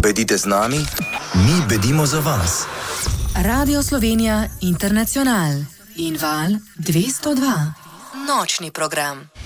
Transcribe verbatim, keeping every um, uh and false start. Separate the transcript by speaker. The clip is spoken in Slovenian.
Speaker 1: Bedite z nami, mi bedimo za vas.
Speaker 2: Radio Slovenija Internacional in Val dvesto dva. Nočni program.